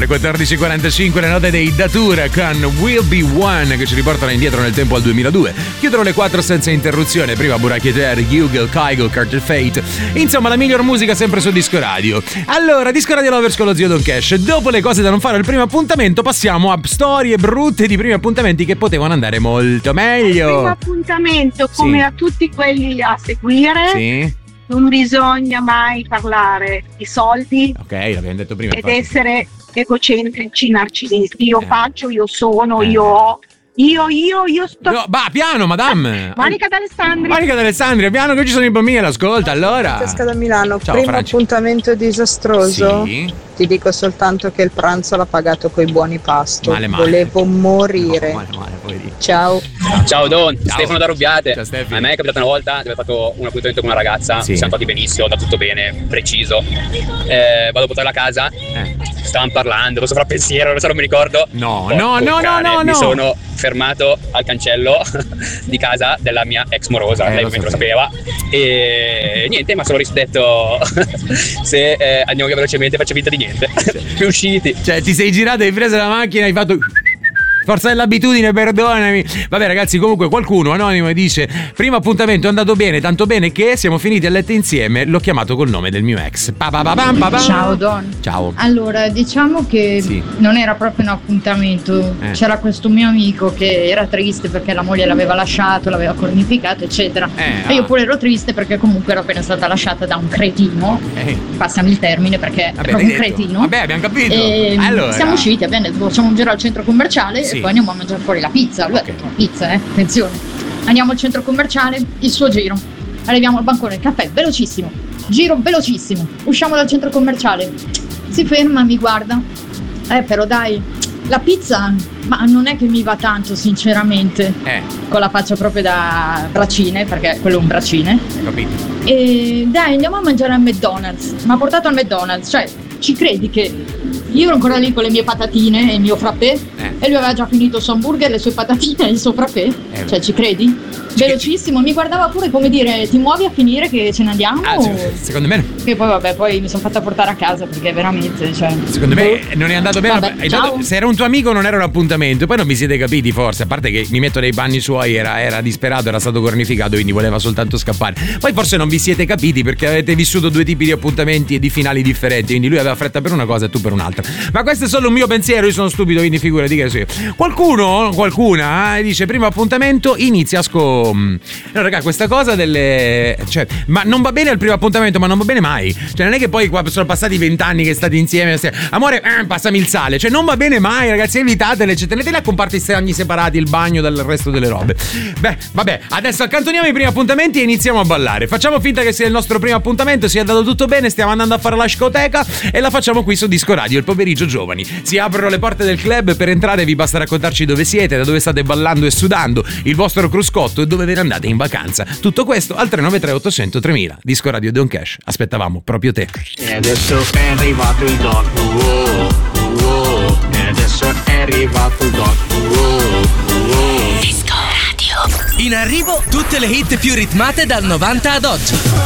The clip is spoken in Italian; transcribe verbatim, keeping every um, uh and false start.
alle quattordici e quarantacinque le note dei Datura con Will Be One che ci riportano indietro nel tempo al duemiladue. Chiudono le quattro senza interruzione. Prima Buraki e Ter, Hugel, Kygo, Carter Fate. Insomma, la miglior musica sempre su Disco Radio. Allora, Disco Radio Lovers con lo zio Don Cash. Dopo le cose da non fare al primo appuntamento, passiamo a storie brutte di primi appuntamenti che potevano andare molto meglio. Il primo appuntamento, come sì. a tutti quelli a seguire, sì. non bisogna mai parlare di soldi. Ok, l'abbiamo detto prima. Ed infatti. essere egocentrici, narcisisti. Io Eh. faccio, io sono, Eh. io ho. Io, io, io sto. No, bah, piano, madame. Monica D'Alessandri. Monica D'Alessandria, piano che ci sono i bambini all'ascolta, allora. Francesca da Milano, Ciao, primo Franci. appuntamento disastroso. Sì. Ti dico soltanto che il pranzo l'ha pagato coi buoni pasto. Male, male. Volevo morire. No, male, male, poverino. Ciao. Ciao Don, Ciao. Stefano da Rubbiate. Ciao, Stefi. A me è capitata una volta di aver fatto un appuntamento con una ragazza, Sì. siamo stati benissimo, da tutto bene, preciso. Eh, vado a portarla a casa, Eh. stavamo parlando, lo sovrappensiero, non so, non mi ricordo. No, Porco no, no, no, cane, no, Mi no. sono fermato al cancello di casa della mia ex morosa, Eh, lei lo ovviamente lo sapeva. E niente, ma solo detto se eh, andiamo via velocemente faccio finta di niente. Più usciti. Cioè, ti sei girato, hai preso la macchina, hai fatto... Forza dell'abitudine, perdonami. Vabbè ragazzi, comunque qualcuno anonimo dice: primo appuntamento è andato bene, tanto bene che siamo finiti a letto insieme. L'ho chiamato col nome del mio ex. Pa pa pa pam pa pam. Ciao Don. Ciao. Allora, diciamo che Sì. non era proprio un appuntamento. Eh. C'era questo mio amico che era triste perché la moglie l'aveva lasciato, l'aveva cornificato, eccetera. Eh, e io ah. pure ero triste perché comunque ero appena stata lasciata da un cretino. Eh. Passami il termine perché Vabbè, è proprio un l'hai detto. cretino. Vabbè, abbiamo capito. E Allora. siamo usciti, abbiamo detto facciamo un giro al centro commerciale Sì. e poi andiamo a mangiare fuori la pizza. Lui Ok. ha detto pizza, eh, attenzione. Andiamo al centro commerciale, il suo giro. Arriviamo al bancone, il caffè, velocissimo. Giro velocissimo. Usciamo dal centro commerciale. Si ferma, mi guarda. Eh, però dai, la pizza, ma non è che mi va tanto, sinceramente. Eh, Con la faccia proprio da braccine, perché quello è un braccine. capito. E dai, andiamo a mangiare al McDonald's. Mi ha portato al McDonald's, cioè, ci credi che io ero ancora lì con le mie patatine e il mio frappè Eh. e lui aveva già finito il suo hamburger, le sue patatine e il suo frappè? Eh. Cioè, ci credi? Velocissimo, mi guardava pure come dire, ti muovi a finire che ce ne andiamo? Ah, o- se- secondo me Che poi vabbè, poi mi sono fatta portare a casa perché veramente, cioè... Secondo me non è andato bene. Vabbè, Intanto, ciao. se era un tuo amico non era un appuntamento. Poi non vi siete capiti forse. A parte che mi metto nei panni suoi, era, era disperato, era stato cornificato, quindi voleva soltanto scappare. Poi forse non vi siete capiti perché avete vissuto due tipi di appuntamenti e di finali differenti. Quindi lui aveva fretta per una cosa e tu per un'altra. Ma questo è solo un mio pensiero, io sono stupido, quindi figurati che sì. Qualcuno, qualcuna eh, dice primo appuntamento inizia a scom. No raga, questa cosa delle... Cioè, ma non va bene al primo appuntamento, ma non va bene mai. Cioè non è che poi qua sono passati vent'anni che state insieme, stai- amore, eh, passami il sale. Cioè non va bene mai ragazzi, evitatele, cioè, tenetele a comparti stagni separati, il bagno dal resto delle robe. Beh, vabbè, adesso accantoniamo i primi appuntamenti e iniziamo a ballare. Facciamo finta che sia il nostro primo appuntamento, sia andato tutto bene, stiamo andando a fare la scoteca e la facciamo qui su Disco Radio, il pomeriggio giovani. Si aprono le porte del club, per entrare vi basta raccontarci dove siete, da dove state ballando e sudando, il vostro cruscotto e dove ve ne andate in vacanza. Tutto questo al tre nove tre ottocento tremila. Disco Radio Don Cash, aspettavamo proprio te. E adesso è arrivato il doc, wow, wow. E adesso è arrivato il doc, wow, wow. Disco Radio. In arrivo tutte le hit più ritmate dal novanta ad oggi.